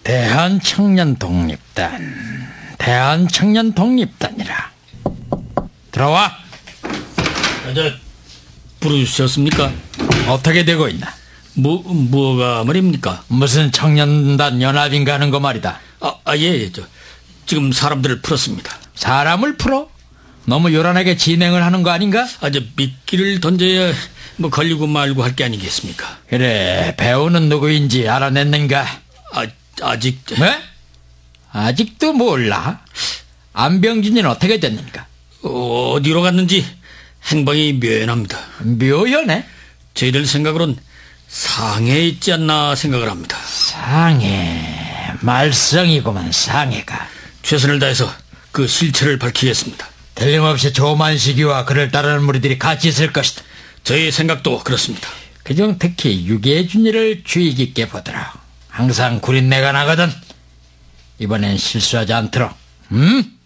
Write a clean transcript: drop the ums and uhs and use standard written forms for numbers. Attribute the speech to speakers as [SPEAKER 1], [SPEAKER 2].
[SPEAKER 1] 대한청년 독립단이라. 들어와.
[SPEAKER 2] 부르셨습니까?
[SPEAKER 1] 어떻게 되고 있나?
[SPEAKER 2] 뭐가 말입니까?
[SPEAKER 1] 무슨 청년단 연합인가 하는 거 말이다.
[SPEAKER 2] 예, 지금 사람들을 풀었습니다.
[SPEAKER 1] 사람을 풀어? 너무 요란하게 진행을 하는 거 아닌가?
[SPEAKER 2] 미끼를 던져야 걸리고 말고 할 게 아니겠습니까?
[SPEAKER 1] 그래, 배우는 누구인지 알아냈는가?
[SPEAKER 2] 아직...
[SPEAKER 1] 왜? 아직도 몰라? 안병준이는 어떻게 됐는가?
[SPEAKER 2] 어디로 갔는지 행방이 묘연합니다.
[SPEAKER 1] 묘연해?
[SPEAKER 2] 저희들 생각으론 상해에 있지 않나 생각을 합니다.
[SPEAKER 1] 상해... 말썽이구만, 상해가.
[SPEAKER 2] 최선을 다해서 그 실체를 밝히겠습니다.
[SPEAKER 1] 틀림없이 조만식이와 그를 따르는 무리들이 같이 있을 것이다.
[SPEAKER 2] 저희 생각도 그렇습니다.
[SPEAKER 1] 그중 특히 유계준이를 주의 깊게 보더라. 항상 구린내가 나거든. 이번엔 실수하지 않도록.